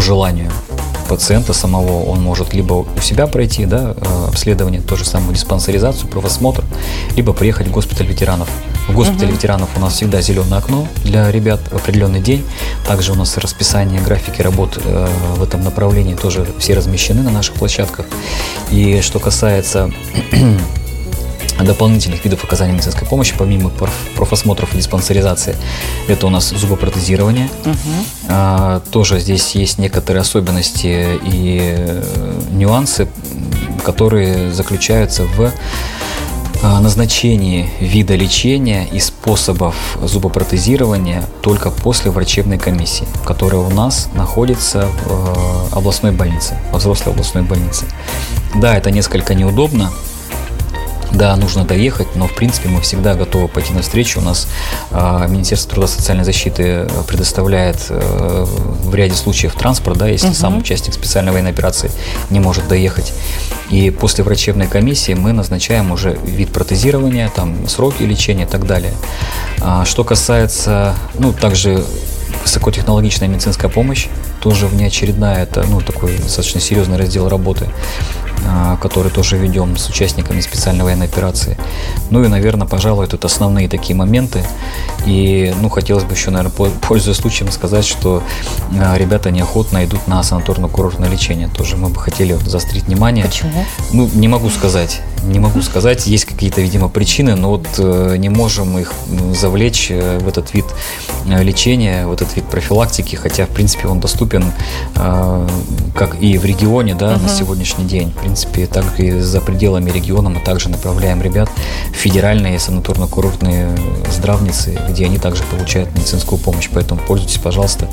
желанию пациента самого, он может либо у себя пройти, да, обследование, то же самое диспансеризацию, профосмотр, либо приехать в госпиталь ветеранов. В госпитале ветеранов у нас всегда зеленое окно для ребят в определенный день. Также у нас расписание, графики работ в этом направлении тоже все размещены на наших площадках. И что касается дополнительных видов оказания медицинской помощи, помимо профосмотров и диспансеризации, это у нас зубопротезирование. Тоже здесь есть некоторые особенности и нюансы, которые заключаются в назначении вида лечения и способов зубопротезирования только после врачебной комиссии, которая у нас находится в областной больнице, во взрослой областной больнице. Да, это несколько неудобно. Да, нужно доехать, но в принципе мы всегда готовы пойти навстречу. У нас Министерство труда и социальной защиты предоставляет в ряде случаев транспорт, да, если сам участник специальной военной операции не может доехать. И после врачебной комиссии мы назначаем уже вид протезирования, там, сроки лечения и так далее. Что касается, также высокотехнологичная медицинская помощь, тоже внеочередная, это такой достаточно серьезный раздел работы, который тоже ведем с участниками специальной военной операции. И, наверное, пожалуй, тут основные такие моменты. И, хотелось бы еще, наверное, пользуясь случаем, сказать, что ребята неохотно идут на санаторно-курортное лечение. Тоже мы бы хотели заострить внимание. Почему? Не могу сказать. Есть какие-то, видимо, причины, но не можем их завлечь в этот вид лечения, в этот вид профилактики, хотя, в принципе, он доступен как и в регионе, да, на сегодняшний день. В принципе, так и за пределами региона мы также направляем ребят в федеральные санаторно-курортные здравницы, где они также получают медицинскую помощь. Поэтому пользуйтесь, пожалуйста,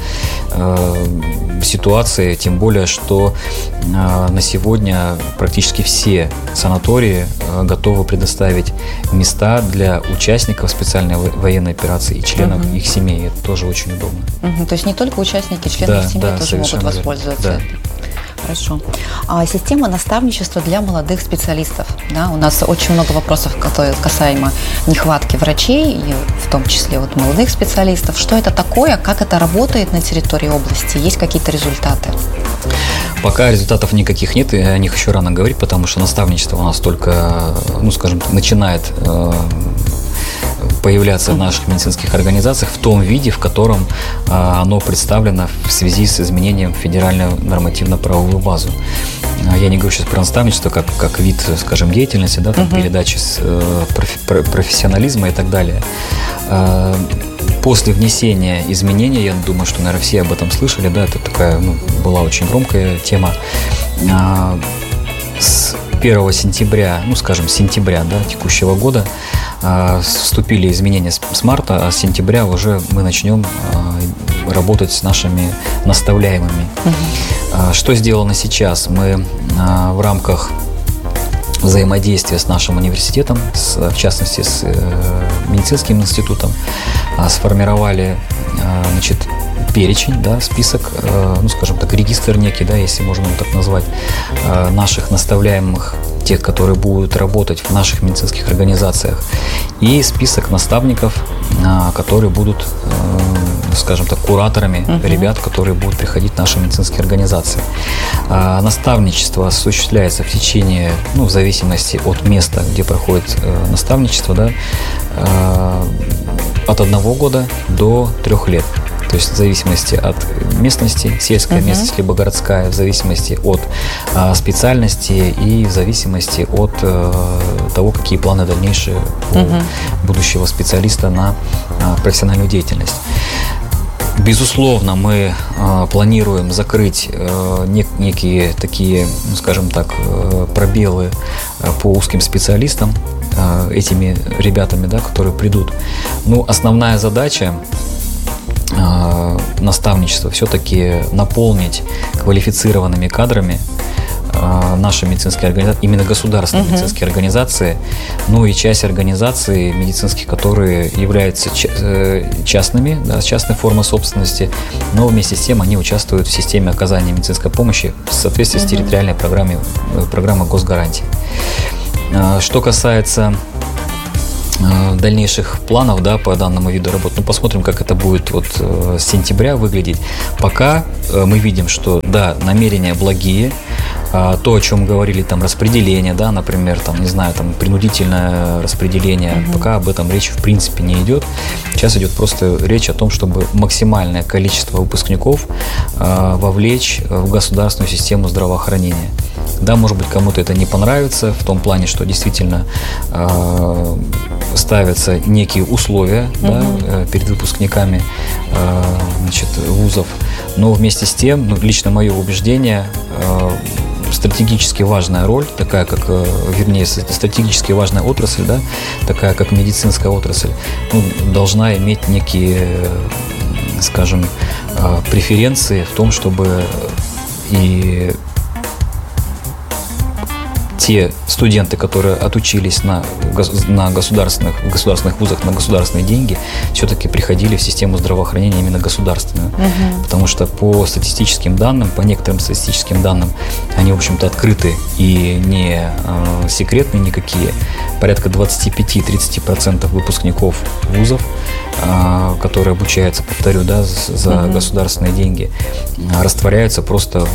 ситуацией, тем более, что на сегодня практически все санатории готовы предоставить места для участников специальной военной операции и членов их семей. Это тоже очень удобно. То есть не только участники, члены их семьи тоже могут воспользоваться. Да. Хорошо. Система наставничества для молодых специалистов. Да? У нас очень много вопросов, которые касаемо нехватки врачей, и в том числе молодых специалистов. Что это такое, как это работает на территории области? Есть какие-то результаты? Пока результатов никаких нет, и о них еще рано говорить, потому что наставничество у нас только, начинает появляться в наших медицинских организациях в том виде, в котором оно представлено в связи с изменением федеральной нормативно-правовую базу. Я не говорю сейчас про наставничество как вид, скажем, деятельности, да, там, передачи профессионализма и так далее. После внесения изменений, я думаю, что, наверное, все об этом слышали, да, это такая, была очень громкая тема. С 1 сентября, сентября, да, текущего года вступили изменения с марта, а с сентября уже мы начнем работать с нашими наставляемыми. Что сделано сейчас? Мы в рамках взаимодействия с нашим университетом, в частности с медицинским институтом, сформировали перечень, да, список, регистр некий, да, если можно его так назвать, наших наставляемых, тех, которые будут работать в наших медицинских организациях, и список наставников, которые будут, кураторами ребят, которые будут приходить в наши медицинские организации. Наставничество осуществляется в течение, в зависимости от места, где проходит наставничество, да, от 1 года до 3 лет. То есть в зависимости от местности, сельская местность, либо городская, в зависимости от специальности и в зависимости от того, какие планы дальнейшие у будущего специалиста на профессиональную деятельность. Безусловно, мы планируем закрыть некие такие, пробелы по узким специалистам, этими ребятами, да, которые придут. Основная задача наставничества все-таки наполнить квалифицированными кадрами наши медицинские организации, именно государственные медицинские организации, и часть организаций медицинских, которые являются частными, да, частной формой собственности, но вместе с тем они участвуют в системе оказания медицинской помощи в соответствии с территориальной программой госгарантий. Что касается дальнейших планов, да, по данному виду работы. Ну, посмотрим, как это будет вот с сентября выглядеть. Пока мы видим, что, да, намерения благие. То, о чем говорили, там, распределение, да, например, там, не знаю, там, принудительное распределение, пока об этом речь в принципе не идет. Сейчас идет просто речь о том, чтобы максимальное количество выпускников вовлечь в государственную систему здравоохранения. Да, может быть, кому-то это не понравится, в том плане, что действительно ставятся некие условия, да, перед выпускниками значит, вузов, но вместе с тем, ну, лично мое убеждение, стратегически важная роль, такая как, вернее, стратегически важная отрасль, да, такая как медицинская отрасль, ну, должна иметь некие, скажем, преференции в том, чтобы и те студенты, которые отучились на государственных вузах на государственные деньги, все-таки приходили в систему здравоохранения именно государственную. Потому что по статистическим данным, по некоторым статистическим данным, они, в общем-то, открыты и не секретные никакие. Порядка 25-30% выпускников вузов, которые обучаются, повторю, да, за государственные деньги, растворяются просто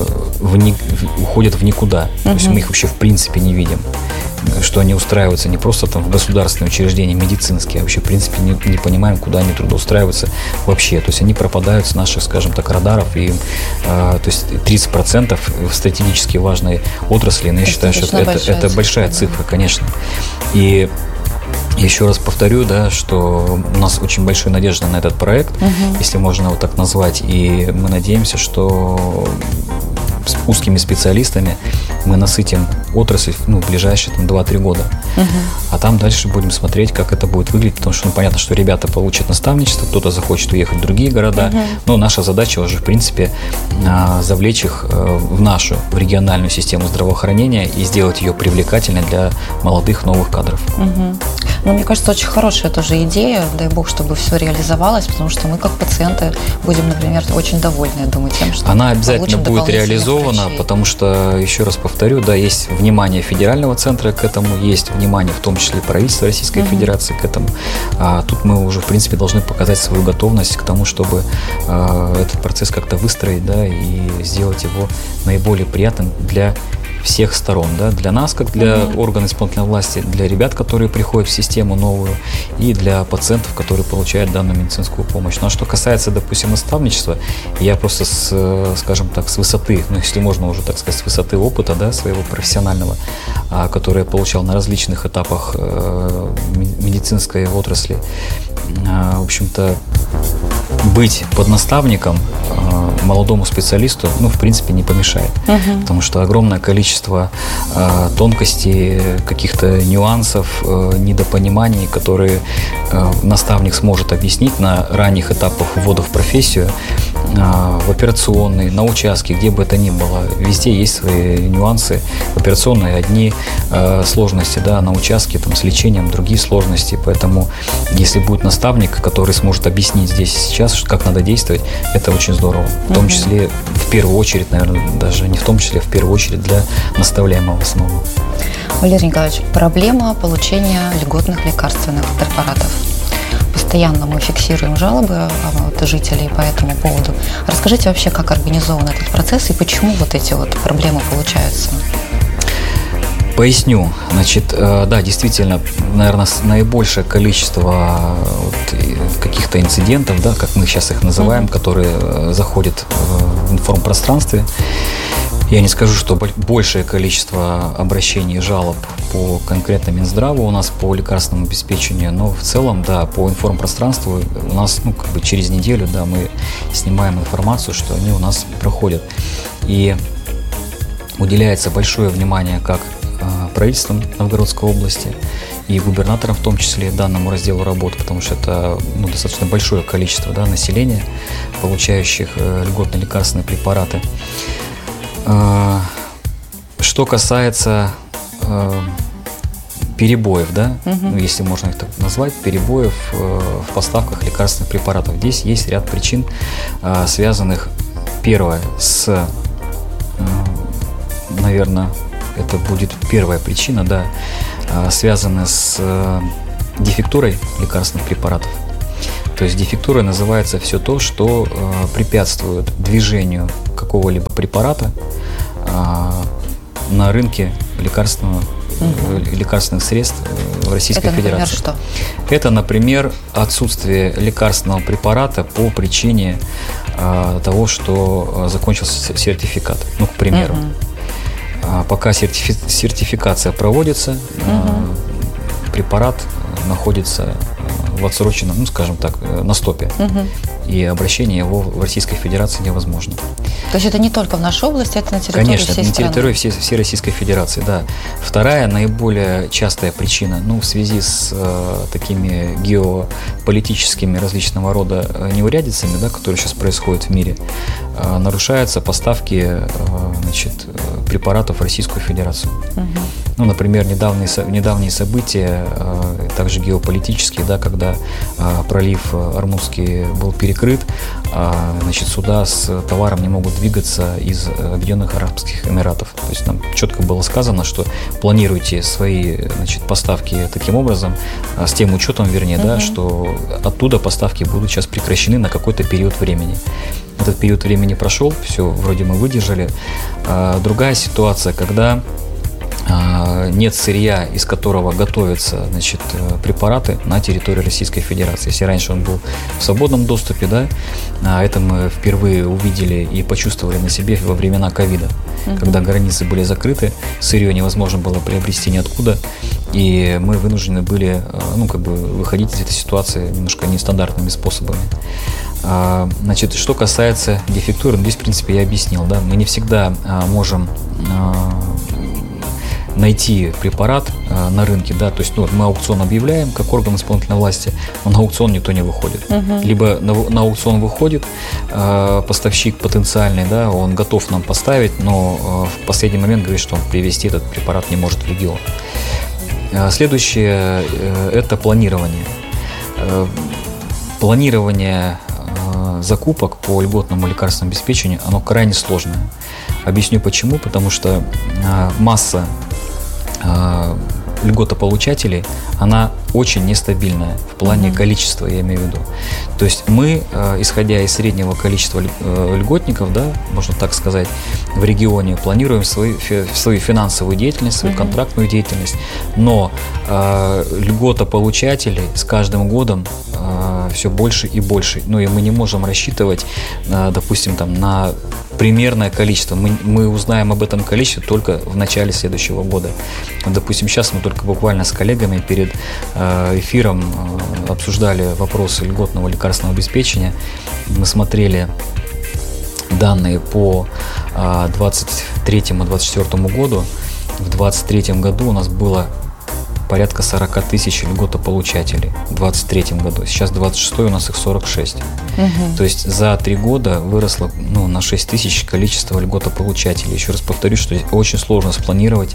уходят в никуда. То есть мы их вообще в принципе не видим, что они устраиваются не просто там в государственные учреждения медицинские, а вообще в принципе не понимаем, куда они трудоустраиваются вообще. То есть они пропадают с наших, скажем так, радаров, и то есть 30% в стратегически важной отрасли, но я считаю, что это большая цифра, конечно. И еще раз повторю, да, что у нас очень большая надежда на этот проект, если можно его так назвать, и мы надеемся, что с узкими специалистами мы насытим отрасль, ну, в ближайшие 2-3 года. А там дальше будем смотреть, как это будет выглядеть, потому что, ну, понятно, что ребята получат наставничество, кто-то захочет уехать в другие города, но наша задача уже, в принципе, завлечь их в нашу, в региональную систему здравоохранения и сделать ее привлекательной для молодых новых кадров. Ну, мне кажется, очень хорошая тоже идея, дай бог, чтобы все реализовалось, потому что мы, как пациенты, будем, например, очень довольны, я думаю, тем, что она обязательно будет реализована, потому что, еще раз повторю, да, есть внимание федерального центра к этому, есть внимание, в том числе правительства Российской Федерации к этому. А тут мы уже, в принципе, должны показать свою готовность к тому, чтобы этот процесс как-то выстроить, да, и сделать его наиболее приятным для всех сторон, да, для нас, как для органов исполнительной власти, для ребят, которые приходят в систему новую, и для пациентов, которые получают данную медицинскую помощь. Ну, а что касается, допустим, наставничества, я просто, скажем так, с высоты, ну, если можно уже так сказать, с высоты опыта, да, своего профессионального, который я получал на различных этапах медицинской отрасли, в общем-то, быть под наставником молодому специалисту, ну, в принципе, не помешает. Потому что огромное количество тонкостей, каких-то нюансов, недопониманий, которые наставник сможет объяснить на ранних этапах ввода в профессию, в операционной, на участке, где бы это ни было. Везде есть свои нюансы. В операционной одни сложности, да, на участке там, с лечением другие сложности. Поэтому, если будет наставник, который сможет объяснить здесь и сейчас, как надо действовать, это очень здорово. В том числе, в первую очередь, наверное, даже не в том числе, а в первую очередь для наставляемого снова. Валерий Николаевич, проблема получения льготных лекарственных препаратов. Постоянно мы фиксируем жалобы от жителей по этому поводу. Расскажите вообще, как организован этот процесс и почему вот эти вот проблемы получаются? Поясню. Значит, да, действительно, наверное, наибольшее количество каких-то инцидентов, да, как мы сейчас их называем, которые заходят в информпространстве. Я не скажу, что большее количество обращений и жалоб по конкретно Минздраву у нас по лекарственному обеспечению, но в целом, да, по информпространству у нас, ну, как бы через неделю, да, мы снимаем информацию, что они у нас проходят. И уделяется большое внимание как правительством Новгородской области и губернатором в том числе данному разделу работы, потому что это, ну, достаточно большое количество, да, населения, получающих льготные лекарственные препараты. Что касается перебоев, да, ну, если можно их так назвать, перебоев в поставках лекарственных препаратов. Здесь есть ряд причин, связанных, первое, с, наверное, это будет первая причина, да, связанная с дефектурой лекарственных препаратов. То есть дефектурой называется все то, что препятствует движению какого-либо препарата на рынке лекарственных средств в Российской Федерации. Это, например, что? Это, например, отсутствие лекарственного препарата по причине того, что закончился сертификат. Ну, к примеру. Пока сертификация проводится, препарат находится в отсроченном, ну, скажем так, на стопе. И обращение его в Российской Федерации невозможно. То есть это не только в нашей области, это на территории всей страны? Конечно, на территории всей Российской Федерации, да. Вторая, наиболее частая причина, ну, в связи с такими геополитическими различного рода неурядицами, да, которые сейчас происходят в мире, нарушаются поставки, значит, препаратов в Российскую Федерацию. Ну, например, недавние события, также геополитические, да, когда пролив Ормузский был перекрыт, значит, суда с товаром не могут двигаться из Объединенных Арабских Эмиратов. То есть нам четко было сказано, что планируйте свои, значит, поставки таким образом, с тем учетом, вернее, да, что оттуда поставки будут сейчас прекращены на какой-то период времени. Этот период времени прошел, все, вроде мы выдержали. Другая ситуация, когда нет сырья, из которого готовятся, значит, препараты на территории Российской Федерации. Если раньше он был в свободном доступе, да, это мы впервые увидели и почувствовали на себе во времена ковида, когда границы были закрыты, сырье невозможно было приобрести ниоткуда, и мы вынуждены были, ну, как бы выходить из этой ситуации немножко нестандартными способами. Значит, что касается дефектуры, здесь, в принципе, я объяснил, да, мы не всегда можем найти препарат на рынке, да, то есть, ну, мы аукцион объявляем как орган исполнительной власти, но на аукцион никто не выходит. Либо на аукцион выходит поставщик потенциальный, да, он готов нам поставить, но в последний момент говорит, что он привезти этот препарат не может в регион. Следующее – это планирование. Планирование закупок по льготному лекарственному обеспечению, оно крайне сложное. Объясню почему. Потому что масса льготополучателей, она очень нестабильная в плане количества, я имею в виду. То есть мы, исходя из среднего количества льготников, да, можно так сказать, в регионе планируем свою финансовую деятельность, свою контрактную деятельность, но льготополучателей с каждым годом все больше и больше. Ну и мы не можем рассчитывать, допустим, там, на примерное количество. Мы узнаем об этом количестве только в начале следующего года. Допустим, сейчас мы только буквально с коллегами перед эфиром обсуждали вопросы льготного лекарственного обеспечения. Мы смотрели данные по 2023-2024 году. В 2023 году у нас было порядка 40 тысяч льготополучателей в 2023 году. Сейчас 26 у нас их 46. То есть за 3 года выросло, ну, на 6 тысяч количество льготополучателей. Еще раз повторюсь, что очень сложно спланировать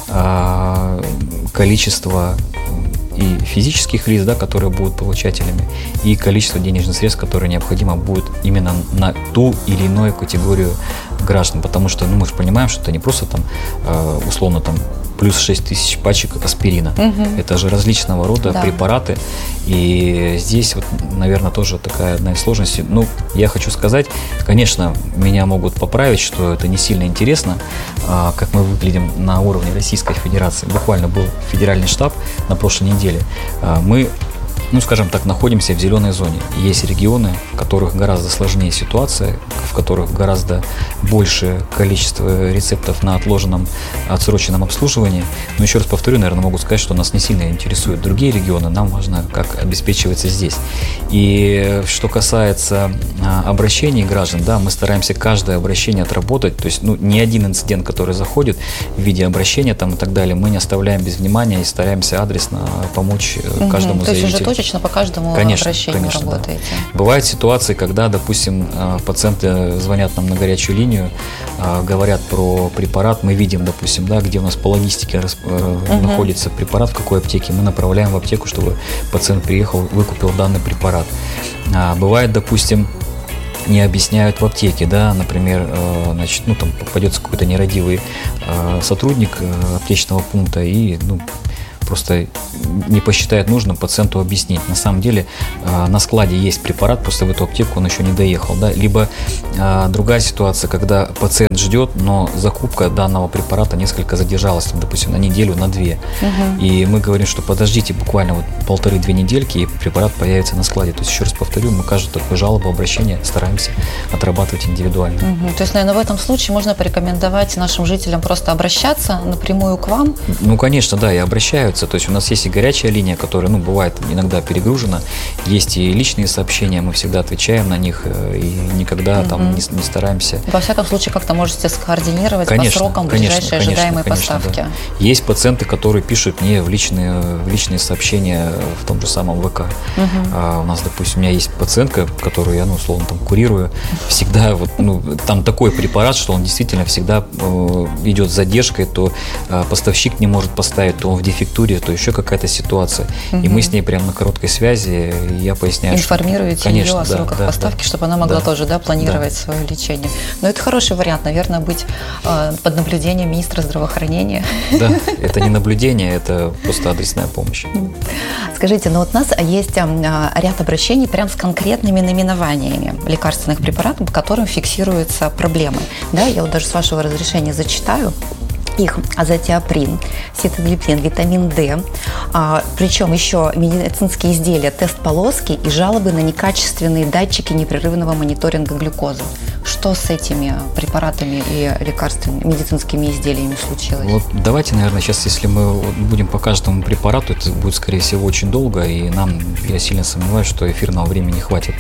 количество и физических лиц, да, которые будут получателями, и количество денежных средств, которые необходимо будет именно на ту или иную категорию граждан. Потому что, ну, мы же понимаем, что это не просто там условно там плюс 6 тысяч пачек аспирина. Это же различного рода препараты. И здесь, вот, наверное, тоже такая одна из сложностей. Ну, я хочу сказать, конечно, меня могут поправить, что это не сильно интересно, как мы выглядим на уровне Российской Федерации. Буквально был федеральный штаб на прошлой неделе. Мы, ну, скажем так, находимся в зеленой зоне. Есть регионы, в которых гораздо сложнее ситуация, в которых гораздо больше количество рецептов на отсроченном обслуживании. Но еще раз повторю, наверное, могу сказать, что нас не сильно интересуют другие регионы, нам важно, как обеспечивается здесь. И что касается обращений граждан, да, мы стараемся каждое обращение отработать, то есть, ну, ни один инцидент, который заходит в виде обращения там и так далее, мы не оставляем без внимания и стараемся адресно помочь каждому заявителю. То есть уже точечно по каждому обращению работаете? Да. Бывают ситуации, когда, допустим, пациенты звонят нам на горячую линию, говорят про препарат, мы видим, допустим, да, где у нас по логистике находится препарат, в какой аптеке, мы направляем в аптеку, чтобы пациент приехал, выкупил данный препарат. Бывает, допустим, не объясняют в аптеке, да, например, значит, ну, там попадется какой-то нерадивый сотрудник аптечного пункта и, ну, просто не посчитает нужным пациенту объяснить. На самом деле на складе есть препарат, просто в эту аптеку он еще не доехал. Да? Либо другая ситуация, когда пациент ждет, но закупка данного препарата несколько задержалась, там, допустим, на неделю, на 2. И мы говорим, что подождите буквально вот 1,5-2 недельки, и препарат появится на складе. То есть, еще раз повторю, мы каждую такую жалобу, обращение стараемся отрабатывать индивидуально. То есть, наверное, в этом случае можно порекомендовать нашим жителям просто обращаться напрямую к вам? Ну, конечно, да, и обращаются. То есть у нас есть и горячая линия, которая, бывает иногда перегружена, есть и личные сообщения, мы всегда отвечаем на них и никогда там не стараемся. Во всяком случае, как-то можете скоординировать по срокам ближайшие ожидаемые поставки. Да. Есть пациенты, которые пишут мне в личные сообщения в том же самом ВК. У нас, допустим, у меня есть пациентка, которую я, условно, там курирую, всегда там такой препарат, что он действительно всегда идет с задержкой, то поставщик не может поставить, то он в дефектуре, то еще какая-то ситуация. И мы с ней прямо на короткой связи, я поясняю. Информируете ее о сроках поставки, чтобы она могла тоже планировать свое лечение. Но это хороший вариант, наверное, быть под наблюдением министра здравоохранения. Да, это не наблюдение, это просто адресная помощь. Скажите, у нас есть ряд обращений прям с конкретными наименованиями лекарственных препаратов, по которым фиксируются проблемы. Да, я даже с вашего разрешения зачитаю их: азотиоприн, ситоглиплин, витамин D, причем еще медицинские изделия, тест полоски и жалобы на некачественные датчики непрерывного мониторинга глюкозы. Что с этими препаратами и лекарственными медицинскими изделиями случилось? Вот давайте, наверное, сейчас, если мы будем по каждому препарату, это будет, скорее всего, очень долго, и я сильно сомневаюсь, что эфирного времени хватит.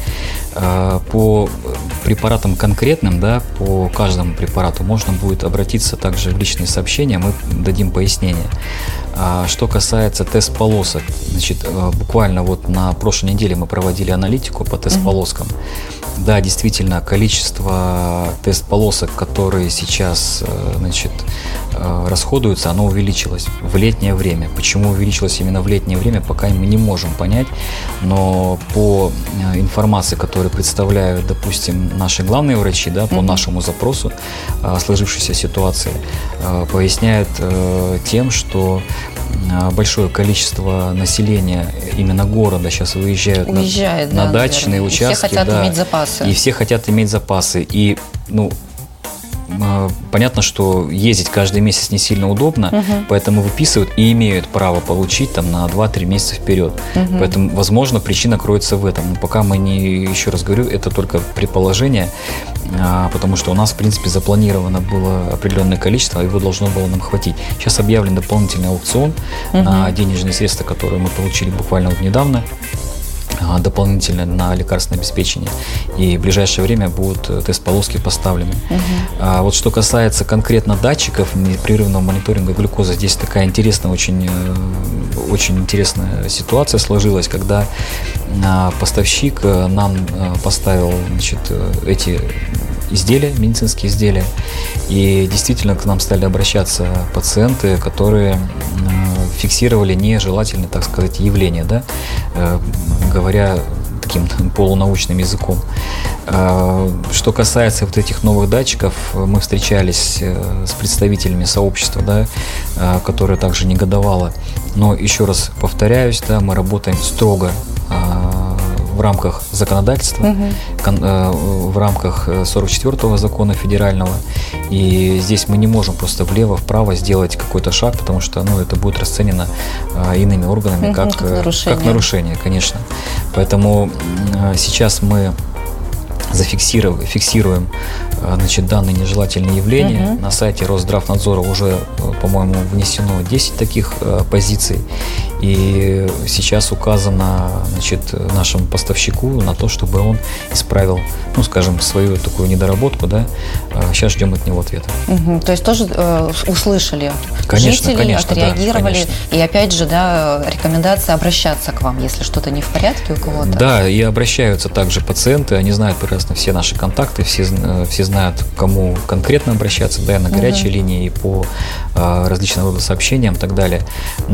По препаратам конкретным, по каждому препарату можно будет обратиться также в личные сообщения, мы дадим пояснение. Что касается тест-полосок, буквально на прошлой неделе мы проводили аналитику по тест-полоскам. Да, действительно, количество тест-полосок, которые сейчас, расходуются, оно увеличилось в летнее время. Почему увеличилось именно в летнее время, пока мы не можем понять, но по информации, которую представляют, допустим, наши главные врачи, по нашему запросу сложившейся ситуации, поясняют тем, что большое количество населения именно города сейчас уезжают на дачные участки. Все хотят иметь запасы. И все хотят иметь запасы. И, понятно, что ездить каждый месяц не сильно удобно, поэтому выписывают и имеют право получить на 2-3 месяца вперед. Поэтому, возможно, причина кроется в этом. Но пока мы еще раз говорю, это только предположение, потому что у нас, в принципе, запланировано было определенное количество, его должно было нам хватить. Сейчас объявлен дополнительный аукцион на денежные средства, которые мы получили буквально недавно, дополнительно на лекарственное обеспечение. И в ближайшее время будут тест-полоски поставлены. Вот что касается конкретно датчиков непрерывного мониторинга глюкозы, здесь такая интересная, очень интересная ситуация сложилась, когда поставщик нам поставил эти изделия, медицинские изделия, и действительно к нам стали обращаться пациенты, которые фиксировали нежелательные, так сказать, явления, говоря таким полунаучным языком. Что касается этих новых датчиков, мы встречались с представителями сообщества, которое также негодовало. Но еще раз повторяюсь, мы работаем строго в рамках законодательства, в рамках 44-го закона федерального. И здесь мы не можем просто влево-вправо сделать какой-то шаг, потому что это будет расценено иными органами как нарушение, конечно. Поэтому сейчас мы фиксируем данные нежелательные явления. На сайте Росздравнадзора уже, по-моему, внесено 10 таких позиций. И сейчас указано нашему поставщику на то, чтобы он исправил, свою такую недоработку. Сейчас ждем от него ответа. То есть тоже услышали жители, отреагировали. Конечно. И опять же, рекомендация обращаться к вам, если что-то не в порядке у кого-то. Да, и обращаются также пациенты, они знают прекрасно все наши контакты, все знают, к кому конкретно обращаться, и на горячей линии, и по различного рода сообщениям и так далее.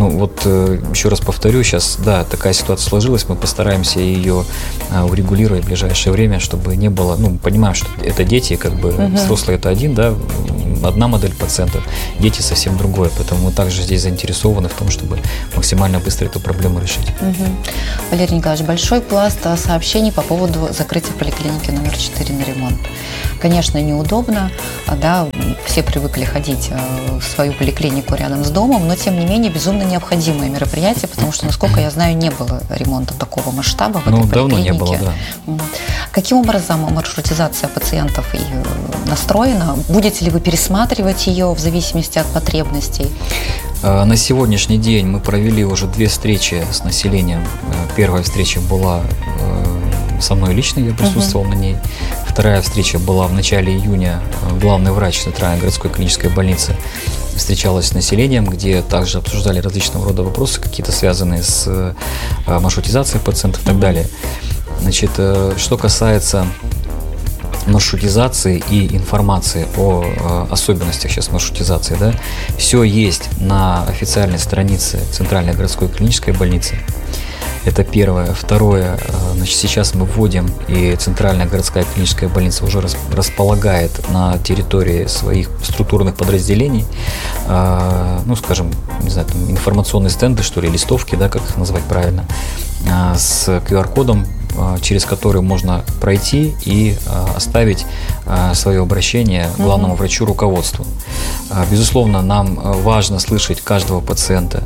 Еще раз повторю, сейчас, такая ситуация сложилась, мы постараемся ее урегулировать в ближайшее время, чтобы не было, понимаем, что это дети, взрослые это один, одна модель пациентов, дети совсем другое. Поэтому мы также здесь заинтересованы в том, чтобы максимально быстро эту проблему решить. Валерий Николаевич, большой пласт сообщений по поводу закрытия поликлиники номер 4 на ремонт. Конечно, неудобно, да, все привыкли ходить в свою поликлинику рядом с домом, но тем не менее безумно необходимое мероприятие, потому что, насколько я знаю, не было ремонта такого масштаба в этой поликлинике. Давно не было, да. Каким образом маршрутизация пациентов настроена? Будете ли вы пересматривать ее в зависимости от потребностей? На сегодняшний день мы провели уже 2 встречи с населением. Первая встреча была со мной лично, я присутствовал на ней. Вторая встреча была в начале июня. Главный врач Центральной городской клинической больницы встречалась с населением, где также обсуждали различного рода вопросы, какие-то связанные с маршрутизацией пациентов и так далее. Значит, что касается маршрутизации и информации о особенностях сейчас маршрутизации, да, все есть на официальной странице Центральной городской клинической больницы. Это первое. Второе, значит, сейчас мы вводим, и Центральная городская клиническая больница уже располагает на территории своих структурных подразделений, ну, скажем, не знаю, там, информационные стенды, что ли, листовки, да, как их назвать правильно, с QR-кодом, через который можно пройти и оставить свое обращение главному врачу, руководству. Безусловно, нам важно слышать каждого пациента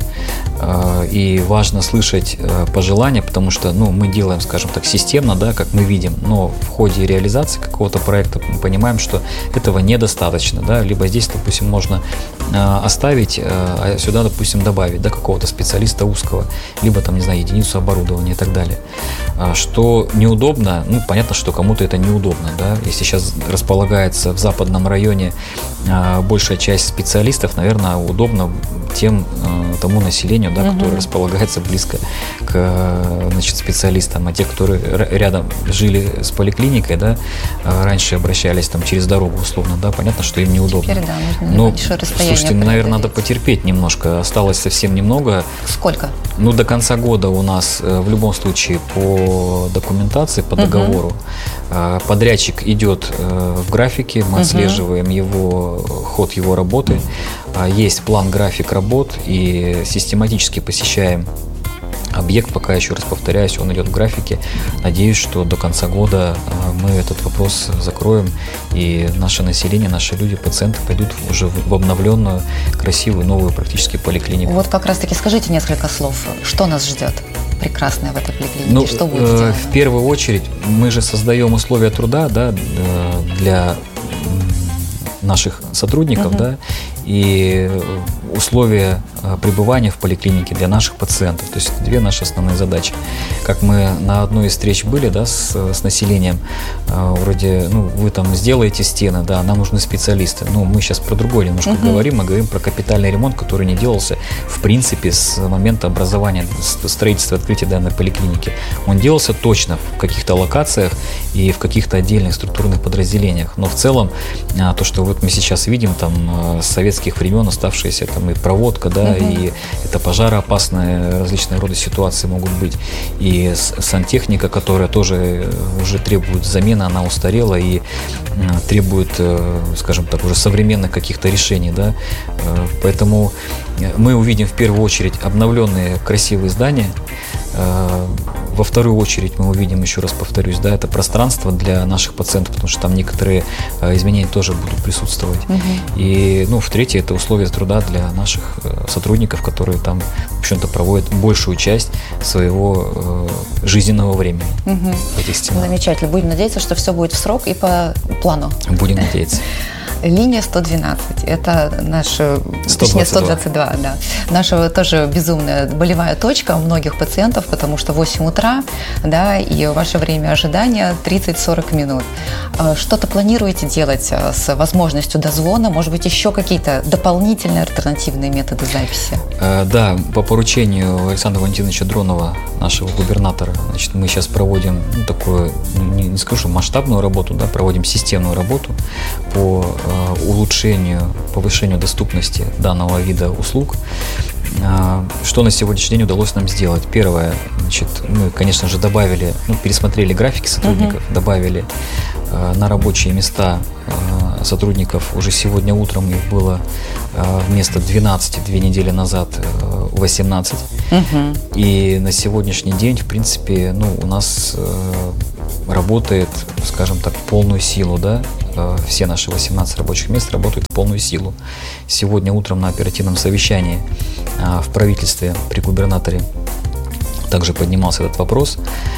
и важно слышать пожелания, потому что мы делаем, скажем так, системно, да, как мы видим, но в ходе реализации какого-то проекта мы понимаем, что этого недостаточно, да, либо здесь, допустим, можно оставить, а сюда, допустим, добавить, да, какого-то специалиста узкого, либо там, не знаю, единицу оборудования и так далее. Что неудобно, понятно, что кому-то это неудобно, да, если сейчас располагается в западном районе большая часть специалистов, наверное, удобно тому населению, да, которое располагается близко к, значит, специалистам, а те, которые рядом жили с поликлиникой, да, раньше обращались там через дорогу условно, да, понятно, что им неудобно. Теперь, да, нужно большое расстояние. Слушайте, наверное, надо потерпеть немножко, осталось совсем немного. Сколько? До конца года у нас в любом случае по документации, по договору подрядчик идет в графике, мы отслеживаем ход его работы, есть план, график работ, и систематически посещаем объект, пока, еще раз повторяюсь, он идет в графике. Надеюсь, что до конца года мы этот вопрос закроем, и наше население, наши люди, пациенты пойдут уже в обновленную, красивую, новую практически поликлинику. Вот как раз-таки скажите несколько слов, что нас ждет прекрасное в этой поликлинике, что будет сделано? В первую очередь мы же создаем условия труда, да, для наших сотрудников, да, и условия пребывания в поликлинике для наших пациентов. То есть 2 наши основные задачи. Как мы на одной из встреч были, да, с населением, вроде, вы там сделаете стены, да, нам нужны специалисты. Мы сейчас про другое немножко говорим, мы говорим про капитальный ремонт, который не делался в принципе с момента образования, строительства, открытия данной поликлиники. Он делался точно в каких-то локациях и в каких-то отдельных структурных подразделениях. Но в целом то, что вот мы сейчас видим, там с советских времен оставшиеся там и проводка, да, и это пожароопасные различные рода ситуации могут быть, и сантехника, которая тоже уже требует замены, она устарела и требует, скажем так, уже современных каких-то решений, да, поэтому мы увидим в первую очередь обновленные красивые здания. Во вторую очередь мы увидим, еще раз повторюсь, да, это пространство для наших пациентов, потому что там некоторые изменения тоже будут присутствовать. И, в-третьих, это условия труда для наших сотрудников, которые там, в общем-то, проводят большую часть своего жизненного времени в этих стенах. Замечательно. Будем надеяться, что все будет в срок и по плану. Будем надеяться. Линия 112, это наша, 122, да, наша тоже безумная болевая точка у многих пациентов, потому что 8 утра, да, и ваше время ожидания 30-40 минут. Что-то планируете делать с возможностью дозвона? Может быть, еще какие-то дополнительные альтернативные методы записи? Да, по поручению Александра Валентиновича Дронова, нашего губернатора, значит, мы сейчас проводим такую, не скажу, что масштабную работу, да, проводим системную работу по улучшению, повышению доступности данного вида услуг. Что на сегодняшний день удалось нам сделать? Первое, значит, мы, конечно же, добавили, пересмотрели графики сотрудников, добавили на рабочие места сотрудников уже сегодня утром, их было вместо 12 2 недели назад 18. И на сегодняшний день, в принципе, у нас работает, скажем так, в полную силу, да, все наши 18 рабочих мест работают в полную силу. Сегодня утром на оперативном совещании в правительстве при губернаторе также поднимался этот вопрос.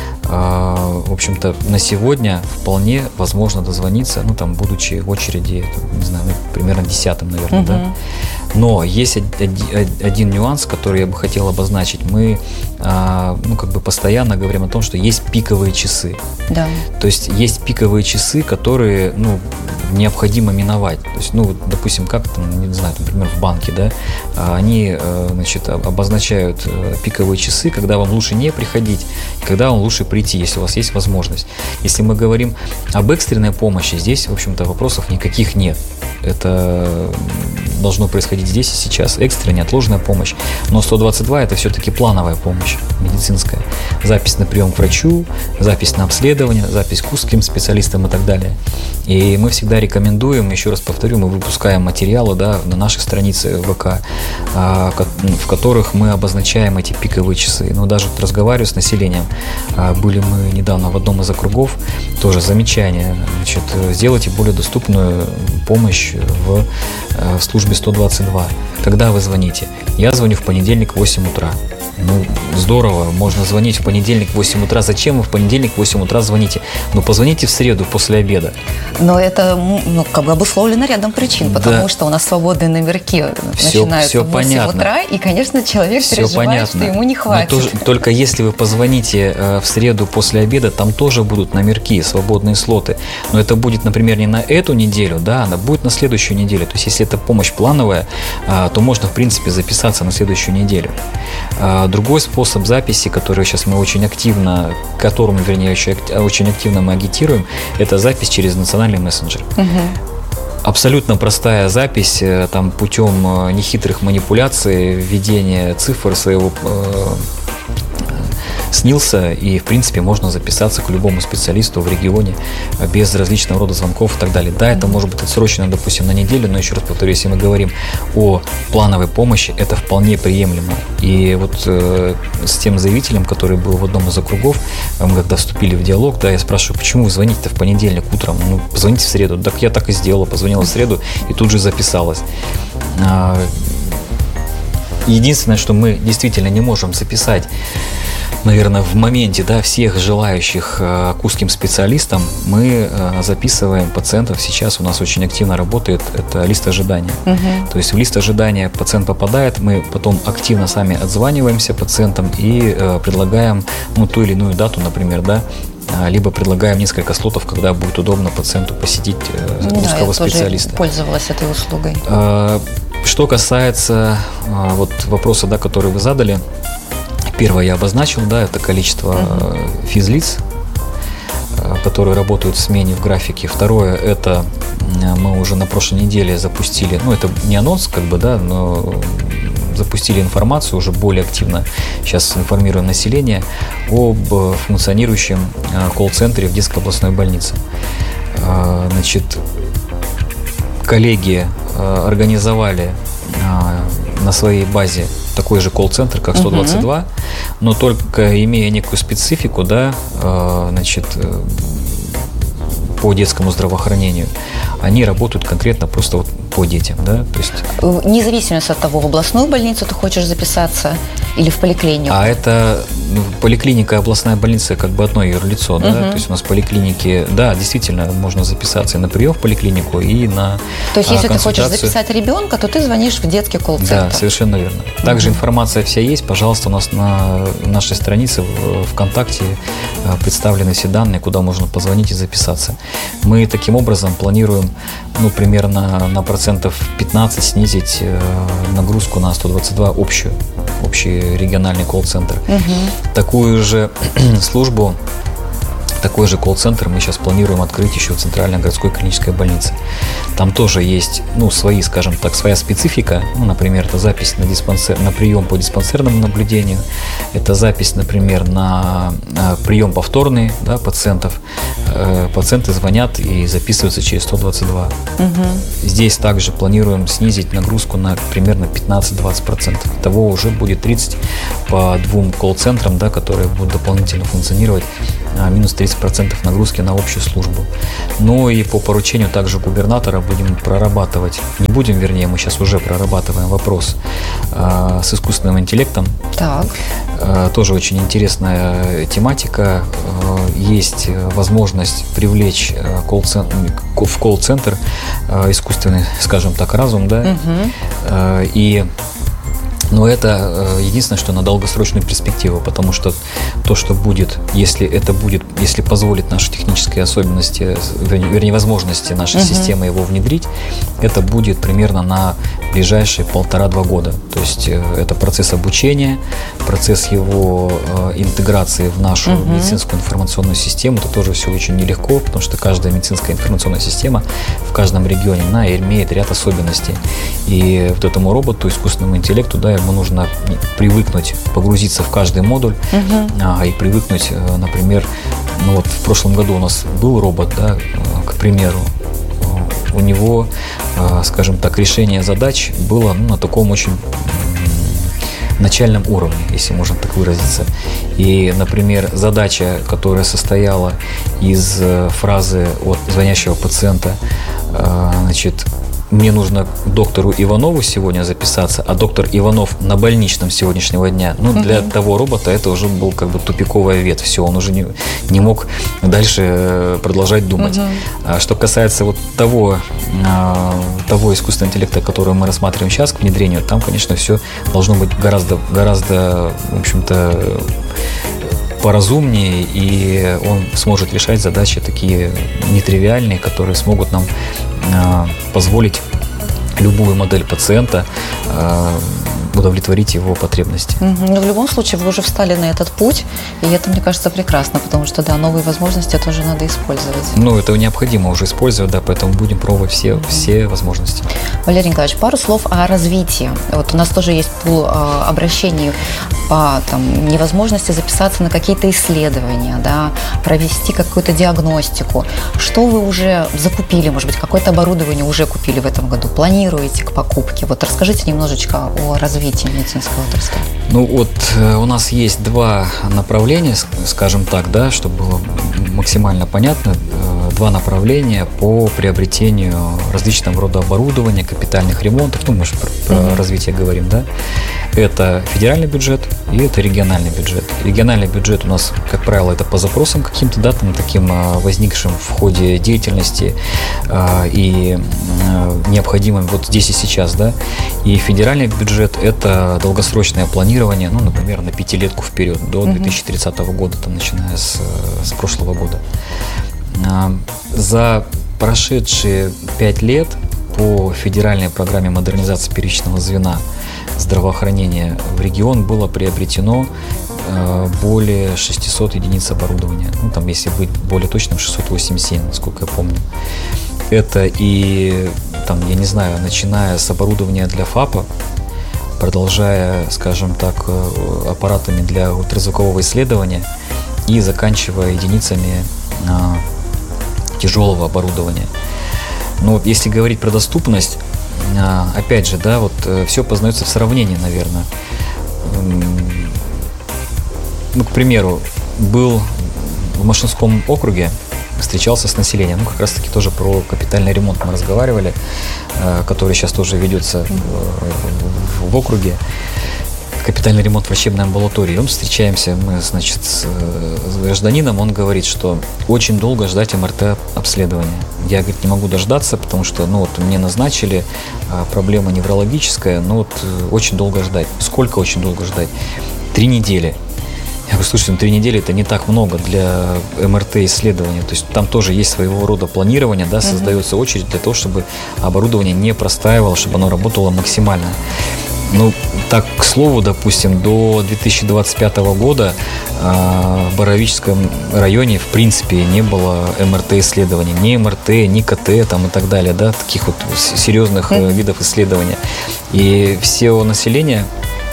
В общем-то, на сегодня вполне возможно дозвониться, будучи в очереди, не знаю, примерно 10-м, наверное, да. Но есть один нюанс, который я бы хотел обозначить. Мы, постоянно говорим о том, что есть пиковые часы. Да. То есть есть пиковые часы, которые, необходимо миновать. То есть, допустим, как там, не знаю, например, в банке, да, они, обозначают пиковые часы, когда вам лучше не приходить, когда вам лучше прийти, если у вас есть возможность. Если мы говорим об экстренной помощи, здесь, в общем-то, вопросов никаких нет. Это должно происходить здесь и сейчас. Экстренная, неотложная помощь. Но 122 – это все-таки плановая помощь медицинская. Запись на прием к врачу, запись на обследование, запись к узким специалистам и так далее. И мы всегда рекомендуем, еще раз повторю, мы выпускаем материалы, да, на нашей странице ВК, в которых мы обозначаем эти пиковые часы. Даже разговариваю с населением. Были мы недавно в одном из округов, тоже замечание, сделайте более доступную помощь в службе 122. Когда вы звоните? Я звоню в понедельник в 8 утра. Здорово, можно звонить в понедельник в 8 утра. Зачем вы в понедельник в 8 утра звоните? Позвоните в среду после обеда. Но это обусловлено рядом причин, потому что у нас свободные номерки начинаются в 8 утра, и, конечно, человек переживает, что ему не хватит. Только если вы позвоните в среду после обеда, там тоже будут номерки, свободные слоты. Но это будет, например, не на эту неделю, да, она будет на следующую неделю. То есть, если это помощь плановая, то можно, в принципе, записаться на следующую неделю. Другой способ записи, который сейчас мы очень активно мы агитируем, это запись через национальный мессенджер. Абсолютно простая запись, там путем нехитрых манипуляций, введения цифр своего снился, и, в принципе, можно записаться к любому специалисту в регионе без различного рода звонков и так далее. Да, это может быть отсрочено, допустим, на неделю, но, еще раз повторю, если мы говорим о плановой помощи, это вполне приемлемо. И вот с тем заявителем, который был в одном из округов, мы когда вступили в диалог, да, я спрашиваю, почему вы звоните-то в понедельник утром? Позвоните в среду. Так я так и сделала, позвонила в среду и тут же записалась. Единственное, что мы действительно не можем записать, наверное, в моменте, да, всех желающих к узким специалистам, мы записываем пациентов. Сейчас у нас очень активно работает это лист ожидания. То есть в лист ожидания пациент попадает, мы потом активно сами отзваниваемся пациентам и предлагаем ту или иную дату, например, да, либо предлагаем несколько слотов, когда будет удобно пациенту посетить узкого специалиста. Я тоже пользовалась этой услугой. Что касается вопроса, да, который вы задали, первое я обозначил, да, это количество физлиц, которые работают в смене в графике. Второе, это мы уже на прошлой неделе запустили, это не анонс, но запустили информацию уже более активно. Сейчас информируем население об функционирующем колл-центре в детской областной больнице. Коллеги организовали на своей базе такой же колл-центр, как 122, но только имея некую специфику, да, по детскому здравоохранению, они работают конкретно просто по детям, да, то есть... Независимо от того, в областную больницу ты хочешь записаться или в поликлинику? А это поликлиника, областная больница одно юрлицо, да, то есть у нас поликлиники, да, действительно, можно записаться и на прием в поликлинику, и на То есть если ты хочешь записать ребенка, то ты звонишь в детский колл-центр? Да, совершенно верно. Также информация вся есть, пожалуйста, у нас на нашей странице ВКонтакте представлены все данные, куда можно позвонить и записаться. Мы таким образом планируем, примерно на процентов 15 снизить нагрузку на 122 общий региональный колл-центр. Такую же службу, Такой же колл-центр мы сейчас планируем открыть еще в Центральной городской клинической больнице. Там тоже есть, свои, скажем так, своя специфика. Например, это запись на прием по диспансерному наблюдению. Это запись, например, на прием повторный, да, пациентов. Пациенты звонят и записываются через 122. Здесь также планируем снизить нагрузку на примерно 15-20%. Итого уже будет 30 по 2 колл-центрам, да, которые будут дополнительно функционировать, минус 30% нагрузки на общую службу. Ну и по поручению также губернатора будем прорабатывать, мы сейчас уже прорабатываем вопрос с искусственным интеллектом. Так. Тоже очень интересная тематика. Есть возможность привлечь в колл-центр искусственный, скажем так, разум, да, но это единственное, что на долгосрочную перспективу, потому что то, что будет, если позволит наши технические особенности, вернее, возможности нашей системы его внедрить, это будет примерно на ближайшие 1,5-2 года. То есть это процесс обучения, процесс его интеграции в нашу медицинскую информационную систему. Это тоже все очень нелегко, потому что каждая медицинская информационная система в каждом регионе, она имеет ряд особенностей. И вот этому роботу, искусственному интеллекту, да, ему нужно привыкнуть, погрузиться в каждый модуль и привыкнуть, например, вот в прошлом году у нас был робот, да, к примеру, у него, скажем так, решение задач было на таком очень начальном уровне, если можно так выразиться. И, например, задача, которая состояла из фразы от звонящего пациента, значит, мне нужно к доктору Иванову сегодня записаться, а доктор Иванов на больничном сегодняшнего дня. Для того робота это уже был как бы тупиковая ветвь. Все, он уже не мог дальше продолжать думать. А что касается вот того искусственного интеллекта, который мы рассматриваем сейчас к внедрению, там, конечно, все должно быть гораздо, в общем-то, поразумнее, и он сможет решать задачи такие нетривиальные, которые смогут нам позволить любую модель пациента удовлетворить его потребности. Но в любом случае вы уже встали на этот путь, и это, мне кажется, прекрасно, потому что, да, новые возможности тоже надо использовать. Это необходимо уже использовать, да, поэтому будем пробовать все возможности. Валерий Николаевич, пару слов о развитии. Вот у нас тоже есть пул обращений по невозможности записаться на какие-то исследования, да, провести какую-то диагностику. Что вы уже закупили, может быть, какое-то оборудование уже купили в этом году, планируете к покупке? Вот расскажите немножечко о развитии медицинской отрасли. У нас есть 2 направления, скажем так, да, чтобы было максимально понятно, 2 направления по приобретению различного рода оборудования, капитальных ремонтов, мы же про развитие говорим, да. Это федеральный бюджет и это региональный бюджет. Региональный бюджет у нас, как правило, это по запросам каким-то, да, таким возникшим в ходе деятельности и необходимым вот здесь и сейчас, да. И федеральный бюджет – это долгосрочное планирование, например, на 5-летку вперед, до 2030 года, начиная с прошлого года. За прошедшие 5 лет по федеральной программе модернизации первичного звена здравоохранения в регион было приобретено более 600 единиц оборудования. Если быть более точным, 687, насколько я помню. Это и, начиная с оборудования для ФАПа, продолжая, скажем так, аппаратами для ультразвукового исследования и заканчивая единицами тяжелого оборудования. Если говорить про доступность, опять же, да, все познается в сравнении, наверное. К примеру, был в Машинском округе, встречался с населением, как раз таки тоже про капитальный ремонт мы разговаривали, который сейчас тоже ведется в округе. Капитальный ремонт врачебной амбулатории. Встречаемся мы, с гражданином, он говорит, что очень долго ждать МРТ-обследования. Я, говорит, не могу дождаться, потому что, мне назначили, проблема неврологическая, очень долго ждать. Сколько очень долго ждать? 3 недели. Я говорю, слушайте, 3 недели это не так много для МРТ-исследования. То есть там тоже есть своего рода планирование, да, создается очередь для того, чтобы оборудование не простаивало, чтобы оно работало максимально. Ну, так, к слову, допустим, до 2025 года в Боровическом районе, в принципе, не было МРТ-исследований. Ни МРТ, ни КТ там, и так далее, да, таких вот серьезных видов исследования. И все население,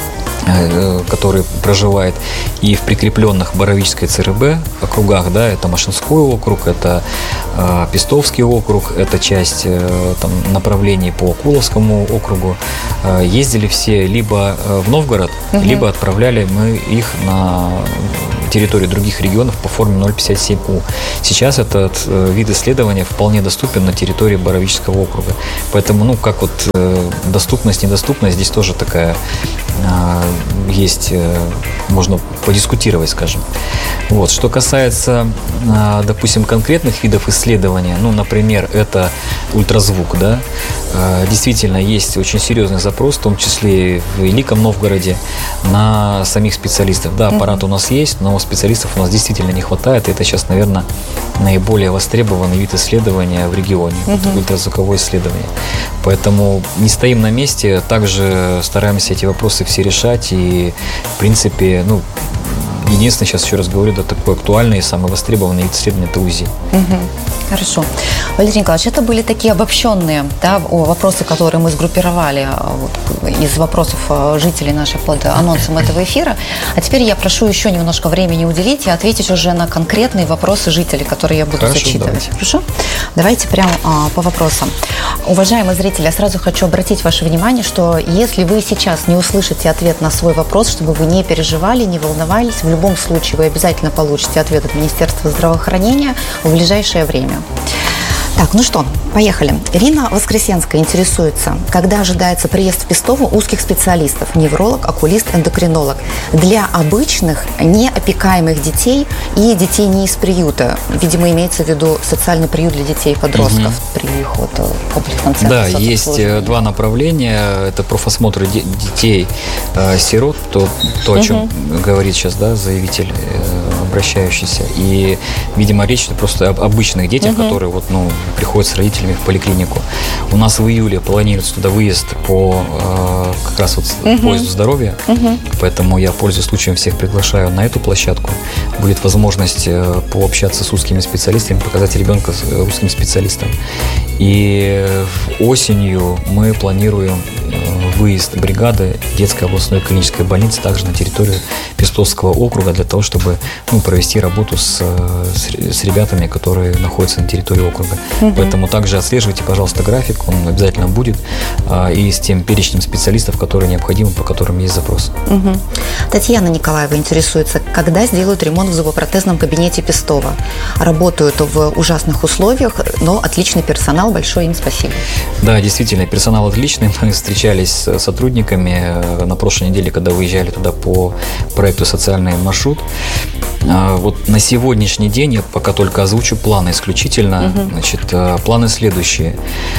который проживает и в прикрепленных Боровической ЦРБ округах, да, это Машинской округ, это Пестовский округ, это часть там, направлений по Куловскому округу, ездили все либо в Новгород, либо отправляли мы их на территорию других регионов по форме 057У. Сейчас этот вид исследования вполне доступен на территории Боровического округа. Поэтому, ну, как вот доступность, недоступность, здесь тоже такая есть, можно подискутировать, скажем. Вот. Что касается, допустим, конкретных видов исследования, ну, например, это ультразвук, да, действительно есть очень серьезный запрос, в том числе в Великом Новгороде, на самих специалистов. Да, аппарат у нас есть, но специалистов у нас действительно не хватает, и это сейчас, наверное, наиболее востребованный вид исследования в регионе, ультразвуковое исследование. Поэтому не стоим на месте, также стараемся эти вопросы все решать, и, в принципе, ну, единственное, сейчас еще раз говорю, да, такой актуальный и самый востребованный вид исследования – это УЗИ. Хорошо. Валерий Николаевич, это были такие обобщенные, да, вопросы, которые мы сгруппировали вот, из вопросов жителей нашей под анонсом этого эфира. А теперь я прошу еще немножко времени уделить и ответить уже на конкретные вопросы жителей, которые я буду зачитывать. Давайте. Хорошо? Давайте прямо по вопросам. Уважаемые зрители, я сразу хочу обратить ваше внимание, что если вы сейчас не услышите ответ на свой вопрос, чтобы вы не переживали, не волновались, в любом случае вы обязательно получите ответ от Министерства здравоохранения в ближайшее время. Так, ну что, поехали. Ирина Воскресенская интересуется, когда ожидается приезд в Пестово узких специалистов, невролог, окулист, эндокринолог, для обычных неопекаемых детей и детей не из приюта. Видимо, имеется в виду социальный приют для детей и подростков при их вот комплексном центре. Да, есть два направления. Это профосмотр детей, сирот, то о чем говорит сейчас, да, заявитель, обращающийся. И, видимо, речь просто об обычных детях, которые вот, ну, приходят с родителями в поликлинику. У нас в июле планируется туда выезд по как раз вот поезду здоровья, поэтому я, пользуясь случаем, всех приглашаю на эту площадку. Будет возможность пообщаться с узкими специалистами, показать ребенка с узким специалистом. И осенью мы планируем выезд бригады детской областной клинической больницы также на территорию Пестовского округа для того, чтобы, ну, провести работу с ребятами, которые находятся на территории округа. Поэтому также отслеживайте, пожалуйста, график, он обязательно будет, и с тем перечнем специалистов, которые необходимы, по которым есть запрос. Татьяна Николаева интересуется, когда сделают ремонт в зубопротезном кабинете Пестова. Работают в ужасных условиях, но отличный персонал, большое им спасибо. Да, действительно, персонал отличный. Мы встречались с сотрудниками на прошлой неделе, когда выезжали туда по проекту «Социальный маршрут». Вот на сегодняшний день я пока только озвучу планы исключительно. Значит, планы следующие.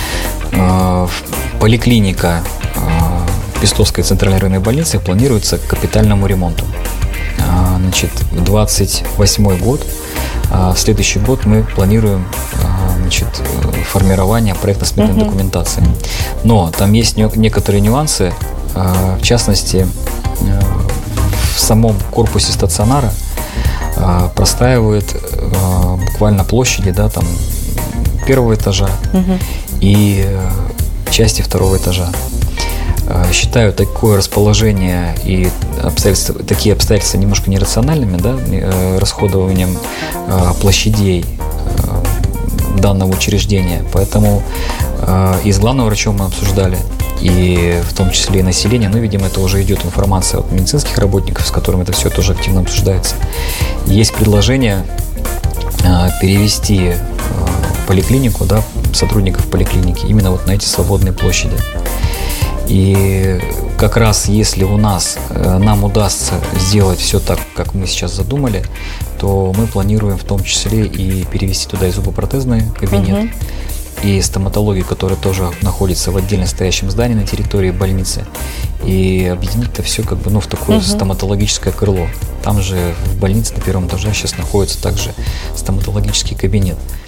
Поликлиника Пестовской центральной районной больницы планируется к капитальному ремонту. Значит, в 28 год, в следующий год мы планируем, значит, формирование проектно-сметной документации. Но там есть некоторые нюансы, в частности, в самом корпусе стационара простаивают буквально площади, да, там, первого этажа и части второго этажа. Считаю такое расположение и такие обстоятельства немножко нерациональными, да, расходованием площадей данного учреждения. Поэтому и с главным врачом мы обсуждали, и в том числе и население, но, видимо, это уже идет информация от медицинских работников, с которыми это все тоже активно обсуждается. Есть предложение перевести поликлинику, да, сотрудников поликлиники именно вот на эти свободные площади. И как раз если у нас нам удастся сделать все так, как мы сейчас задумали, то мы планируем в том числе и перевести туда и зубопротезный кабинет, и стоматологию, которая тоже находится в отдельно стоящем здании на территории больницы, и объединить это все как бы, ну, в такое стоматологическое крыло. Там же в больнице на первом этаже сейчас находится также стоматологический кабинет.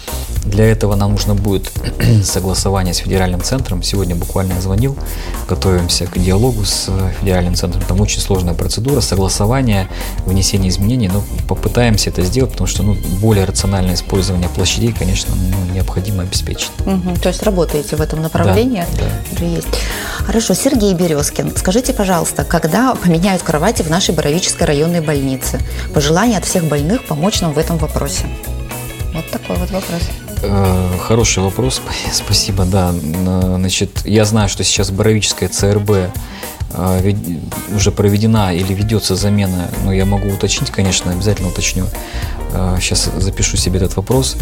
Для этого нам нужно будет согласование с федеральным центром. Сегодня буквально я звонил, готовимся к диалогу с федеральным центром. Там очень сложная процедура согласования, внесения изменений, но попытаемся это сделать, потому что более рациональное использование площадей, конечно, необходимо обеспечить. То есть работаете в этом направлении? Да. Уже есть. Хорошо. Сергей Березкин, скажите, пожалуйста, когда поменяют кровати в нашей Боровической районной больнице? Пожелание от всех больных помочь нам в этом вопросе. Вот такой вот вопрос. Хороший вопрос, спасибо, да. Значит, я знаю, что сейчас Боровическая ЦРБ уже проведена или ведется замена, но я могу уточнить, конечно, обязательно уточню. Сейчас запишу себе этот вопрос.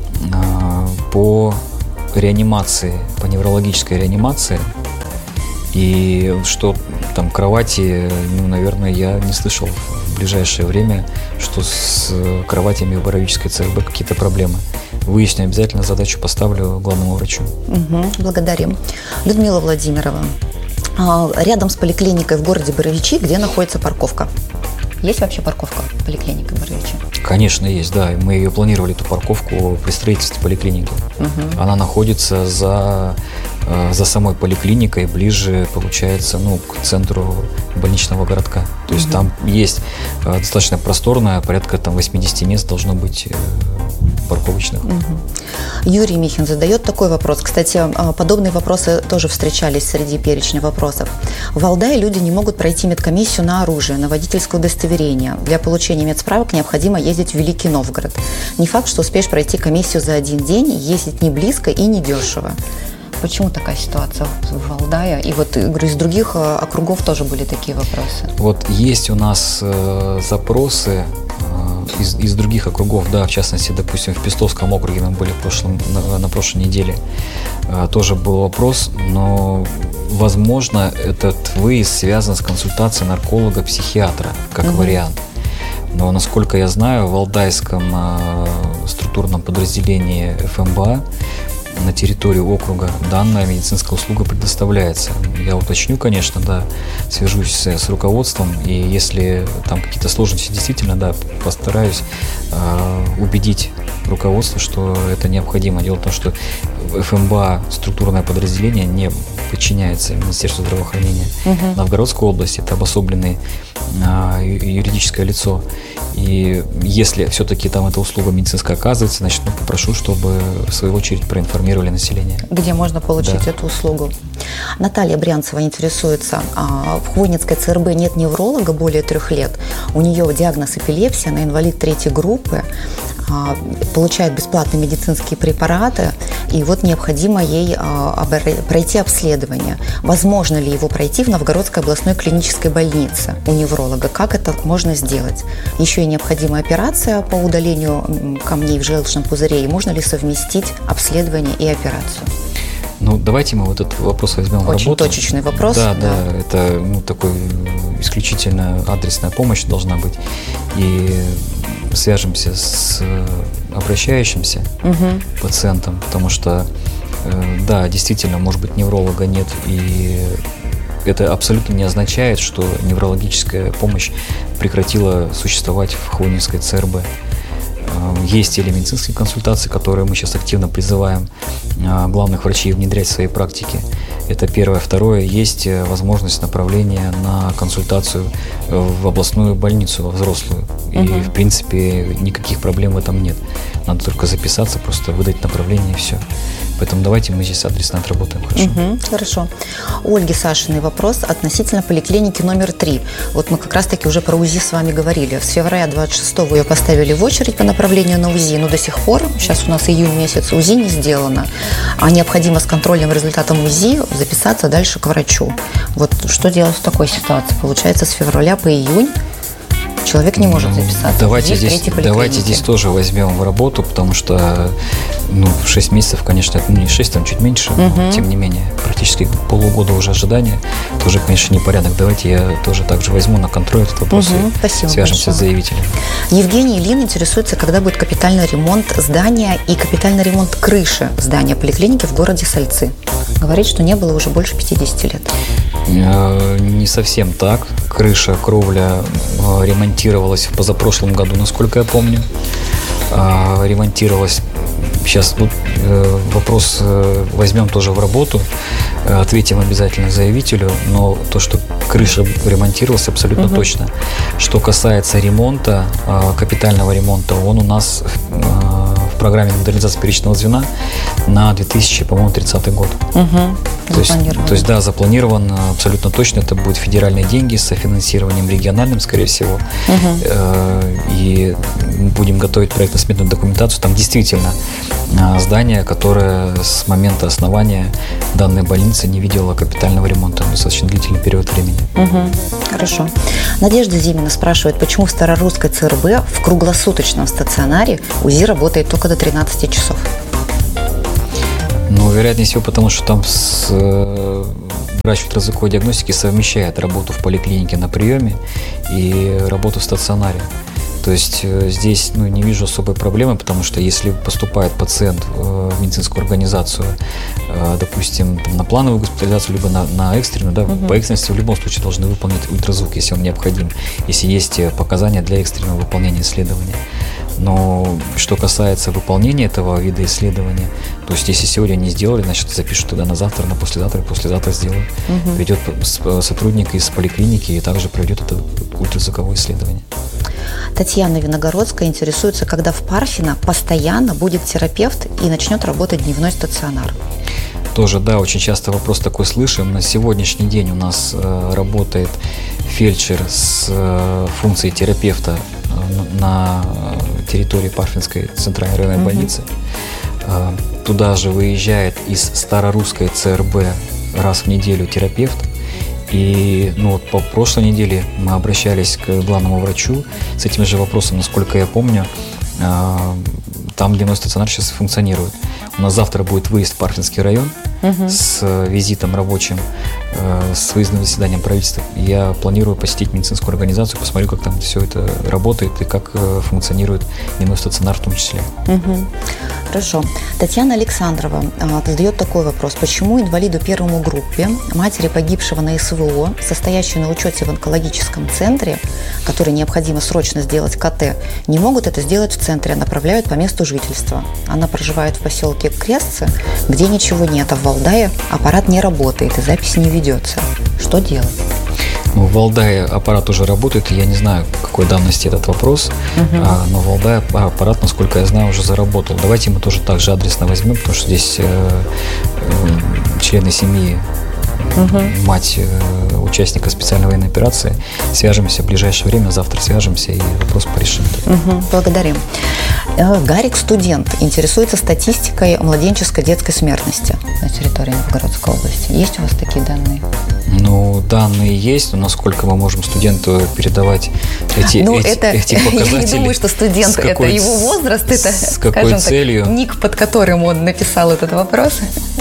По реанимации, по неврологической реанимации, и что там кровати, наверное, я не слышал в ближайшее время, что с кроватями в Боровической ЦРБ какие-то проблемы. Выясню, обязательно задачу поставлю главному врачу. Благодарим. Людмила Владимирова. Рядом с поликлиникой в городе Боровичи, где находится парковка? Есть вообще парковка в поликлинике Боровичи? Конечно, есть, да. Мы ее планировали, эту парковку, при строительстве поликлиники. Она находится за самой поликлиникой, ближе, получается, к центру больничного городка. То есть там есть достаточно просторная, порядка 80 мест должно быть парковочных. Юрий Михин задает такой вопрос. Кстати, подобные вопросы тоже встречались среди перечня вопросов. В Валдае люди не могут пройти медкомиссию на оружие, на водительское удостоверение. Для получения медсправок необходимо ездить в Великий Новгород. Не факт, что успеешь пройти комиссию за один день, ездить не близко и не дешево. Почему такая ситуация в Валдае? И вот, говорю, из других округов тоже были такие вопросы. Вот есть у нас запросы из других округов, да, в частности, допустим, в Пестовском округе мы были на прошлой неделе, тоже был вопрос, но, возможно, этот выезд связан с консультацией нарколога-психиатра, как вариант. Но, насколько я знаю, в Валдайском структурном подразделении ФМБА на территории округа данная медицинская услуга предоставляется. Я уточню, конечно, да, свяжусь с руководством, и если там какие-то сложности, действительно, да, постараюсь убедить руководство, что это необходимо. Дело в том, что ФМБА, структурное подразделение, не подчиняется Министерству здравоохранения. Новгородской области это обособленное юридическое лицо. И если все-таки там эта услуга медицинская оказывается, значит, попрошу, чтобы в свою очередь проинформировали население. Где можно получить эту услугу. Наталья Брянцева интересуется. В Хвойницкой ЦРБ нет невролога более 3 лет. У нее диагноз эпилепсия, она инвалид 3 группы, получает бесплатные медицинские препараты, и вот необходимо ей пройти обследование. Возможно ли его пройти в Новгородской областной клинической больнице у невролога? Как это можно сделать? Еще и необходима операция по удалению камней в желчном пузыре, и можно ли совместить обследование и операцию? Давайте мы вот этот вопрос возьмем в работу. Очень точечный вопрос. Да, это такой исключительно адресная помощь должна быть. И свяжемся с обращающимся пациентом, потому что, да, действительно, может быть, невролога нет, и это абсолютно не означает, что неврологическая помощь прекратила существовать в Хвойницкой ЦРБ. Есть телемедицинские консультации, которые мы сейчас активно призываем главных врачей внедрять в своей практике. Это первое. Второе, есть возможность направления на консультацию в областную больницу, во взрослую. И, в принципе, никаких проблем в этом нет. Надо только записаться, просто выдать направление и все. Поэтому давайте мы здесь адресно отработаем. Хорошо? Хорошо. У Ольги Сашиной вопрос относительно поликлиники номер 3. Вот мы как раз-таки уже про УЗИ с вами говорили. С февраля 26-го ее поставили в очередь по направлению на УЗИ, но до сих пор, сейчас у нас июнь месяц, УЗИ не сделано. А необходимо с контрольным результатом УЗИ записаться дальше к врачу. Вот что делать в такой ситуации? Получается, с февраля по июнь человек не может записаться. Давайте здесь тоже возьмем в работу, потому что 6 месяцев, конечно, это не 6, там чуть меньше, но тем не менее, практически полугода уже ожидания. Это уже, конечно, непорядок. Давайте я тоже также возьму на контроль этот вопрос и свяжемся с заявителем. Евгений Ильин интересуется, когда будет капитальный ремонт здания и капитальный ремонт крыши здания поликлиники в городе Сальцы. Говорит, что не было уже больше 50 лет. Не совсем так. Крыша, кровля ремонтировалась в позапрошлом году, насколько я помню. Ремонтировалась Сейчас вот вопрос возьмем тоже в работу, ответим обязательно заявителю, но то, что крыша ремонтировалась, абсолютно точно. Что касается ремонта, капитального ремонта, он у нас в программе модернизации первичного звена на 2030 год. То есть, да, запланирован абсолютно точно. Это будут федеральные деньги с софинансированием региональным, скорее всего. И будем готовить проектно-сметную документацию. Там действительно здание, которое с момента основания данной больницы не видело капитального ремонта достаточно длительный период времени. Хорошо. Надежда Зимина спрашивает, почему в Старорусской ЦРБ в круглосуточном стационаре УЗИ работает только до 13 часов? Ну, вероятнее всего, потому что там врач ультразвуковой диагностики совмещает работу в поликлинике на приеме и работу в стационаре. То есть здесь не вижу особой проблемы, потому что если поступает пациент в медицинскую организацию, допустим, на плановую госпитализацию, либо на экстренную, да, по экстренности в любом случае должны выполнить ультразвук, если он необходим, если есть показания для экстренного выполнения исследования. Но что касается выполнения этого вида исследования, то есть если сегодня не сделали, значит запишут тогда на завтра, на послезавтра, и послезавтра сделают. Придет сотрудник из поликлиники и также проведет это ультразвуковое исследование. Татьяна Виногородская интересуется, когда в Парфино постоянно будет терапевт и начнет работать дневной стационар. Тоже, да, очень часто вопрос такой слышим. На сегодняшний день у нас работает фельдшер с функцией терапевта на территории Парфинской центральной районной больницы. Туда же выезжает из Старорусской ЦРБ раз в неделю терапевт. И по прошлой неделе мы обращались к главному врачу с этим же вопросом, насколько я помню, там дневной стационар сейчас функционирует. У нас завтра будет выезд в Парфинский район с визитом рабочим, с выездным заседанием правительства. Я планирую посетить медицинскую организацию, посмотрю, как там все это работает и как функционирует дневной стационар в том числе. Хорошо. Татьяна Александрова задает такой вопрос. Почему инвалиду первому группе, матери погибшего на СВО, состоящей на учете в онкологическом центре, который необходимо срочно сделать КТ, не могут это сделать в центре, а направляют по месту жительства? Она проживает в поселке Крестцы, где ничего нет, а в Валдае аппарат не работает и запись не ведется. Что делать? В Валдае аппарат уже работает, я не знаю, какой давности этот вопрос, но в Валдае аппарат, насколько я знаю, уже заработал. Давайте мы тоже так же адресно возьмем, потому что здесь члены семьи, мать участника специальной военной операции. Свяжемся в ближайшее время, завтра свяжемся и вопрос порешим. Благодарим. Гарик студент интересуется статистикой младенческой детской смертности на территории Новгородской области. Есть у вас такие данные? Данные есть, но насколько мы можем студенту передавать эти показатели? Я не думаю, что студент – это его возраст, это, с какой целью? Ник, под которым он написал этот вопрос.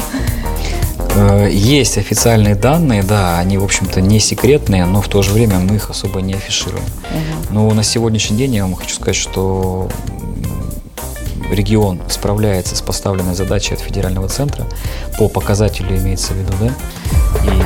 Есть официальные данные, да, они, в общем-то, не секретные, но в то же время мы их особо не афишируем. Но на сегодняшний день я вам хочу сказать, что регион справляется с поставленной задачей от федерального центра по показателю, имеется в виду, да, и